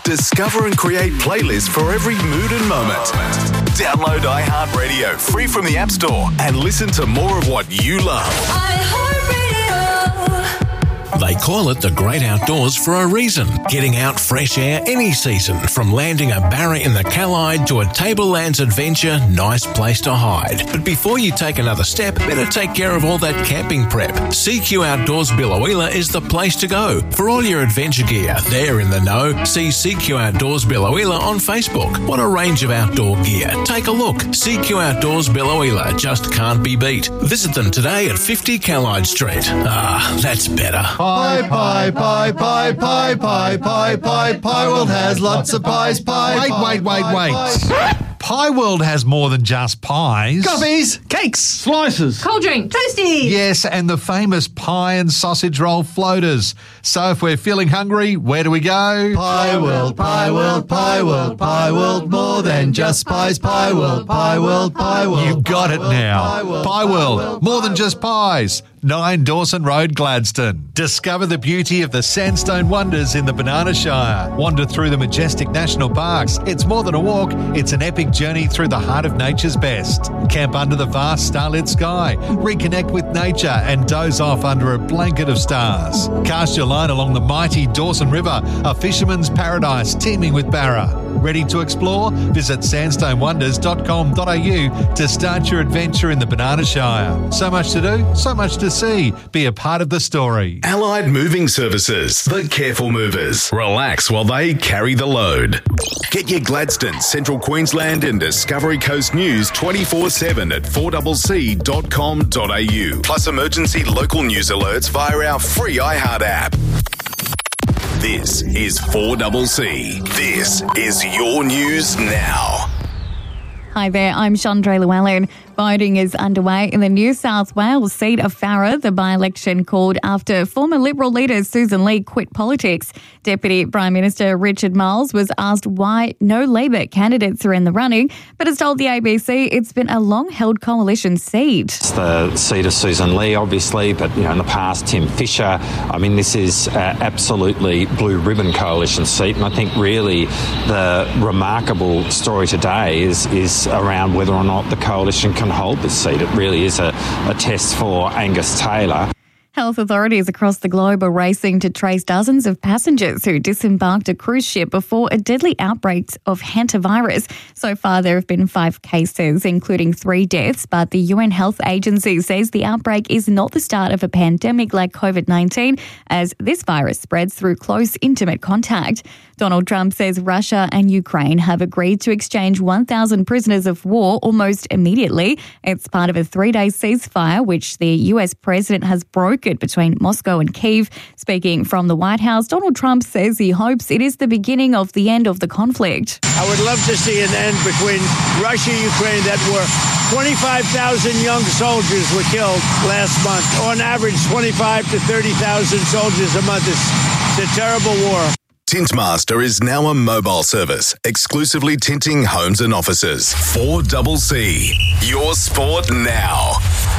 Discover and create playlists for every mood and moment. Download iHeartRadio free from the App Store and listen to more of what you love. They call it the great outdoors for a reason. Getting out fresh air any season, from landing a barra in the Callide to a Tablelands adventure, nice place to hide. But before you take another step, better take care of all that camping prep. CQ Outdoors Biloela is the place to go. For all your adventure gear, they're in the know. See CQ Outdoors Biloela on Facebook. What a range of outdoor gear. Take a look. CQ Outdoors Biloela just can't be beat. Visit them today at 50 Callide Street. Ah, that's better. Pie World has lots of pies. Wait. Pie World has more than just pies. Coffees, cakes, slices, cold drink, toasties. Yes, and the famous pie and sausage roll floaters. So if we're feeling hungry, where do we go? Pie World, more than just pies. Pie World. You got it now. Pie World, more than just pies. 9 Dawson Road, Gladstone. Discover the beauty of the sandstone wonders in the Banana Shire. Wander through the majestic national parks. It's more than a walk, it's an epic journey through the heart of nature's best. Camp under the vast starlit sky. Reconnect with nature and doze off under a blanket of stars. Cast your line along the mighty Dawson River, a fisherman's paradise teeming with barra. Ready to explore? Visit sandstonewonders.com.au to start your adventure in the Banana Shire. So much to do, so much to see. Be a part of the story. Allied Moving Services, the careful movers. Relax while they carry the load. Get your Gladstone, Central Queensland and Discovery Coast news 24/7 at 4cc.com.au. Plus emergency local news alerts via our free iHeart app. This is 4CC. This is your news now. Hi there, I'm Chandra Llewellyn. Voting is underway in the New South Wales seat of Farrer, the by-election called after former Liberal leader Susan Lee quit politics. Deputy Prime Minister Richard Marles was asked why no Labor candidates are in the running, but has told the ABC it's been a long-held coalition seat. It's the seat of Susan Lee, obviously, but in the past, Tim Fischer. I mean, this is absolutely blue ribbon coalition seat, and I think really the remarkable story today is around whether or not the coalition can hold this seat. It really is a test for Angus Taylor. Health authorities across the globe are racing to trace dozens of passengers who disembarked a cruise ship before a deadly outbreak of hantavirus. So far, there have been 5 cases, including 3 deaths, but the UN Health Agency says the outbreak is not the start of a pandemic like COVID-19, as this virus spreads through close, intimate contact. Donald Trump says Russia and Ukraine have agreed to exchange 1,000 prisoners of war almost immediately. It's part of a 3-day ceasefire, which the US president has broken between Moscow and Kyiv. Speaking from the White House, Donald Trump says he hopes it is the beginning of the end of the conflict. I would love to see an end between Russia and Ukraine. That were 25,000 young soldiers were killed last month. On average, 25 to 30,000 soldiers a month. It's a terrible war. Tintmaster is now a mobile service, exclusively tinting homes and offices. 4CC, your sport now.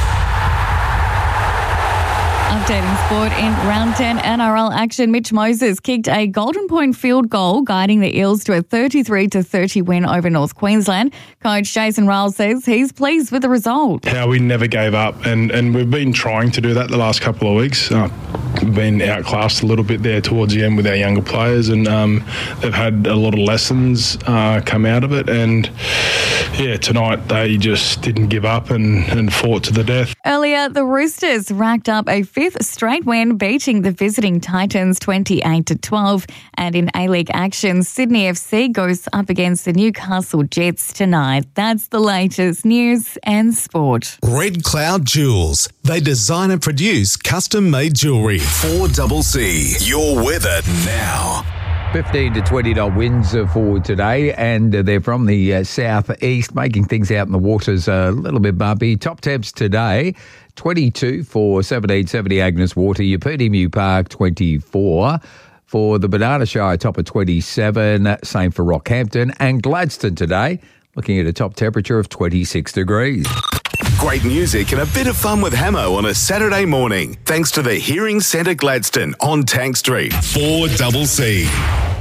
Updating sport in round 10 NRL action. Mitch Moses kicked a Golden Point field goal, guiding the Eels to a 33-30 win over North Queensland. Coach Jason Ryles says he's pleased with the result. How we never gave up, and we've been trying to do that the last couple of weeks. We've been outclassed a little bit there towards the end with our younger players, and they've had a lot of lessons come out of it. And yeah, tonight they just didn't give up and fought to the death. Earlier, the Roosters racked up a 5th straight win, beating the visiting Titans 28-12. And in A-League action, Sydney FC goes up against the Newcastle Jets tonight. That's the latest news and sport. Red Cloud Jewels. They design and produce custom-made jewellery. 4CC, your weather now. 15 to $20 winds for today, and they're from the southeast, making things out in the waters a little bit bumpy. Top temps today, 22 for 1770 Agnes Water, Yaputimu Park 24. For the Banana Shire, top of 27, same for Rockhampton. And Gladstone today, looking at a top temperature of 26 degrees. Great music and a bit of fun with Hamo on a Saturday morning. Thanks to the Hearing Centre Gladstone on Tank Street. 4CC.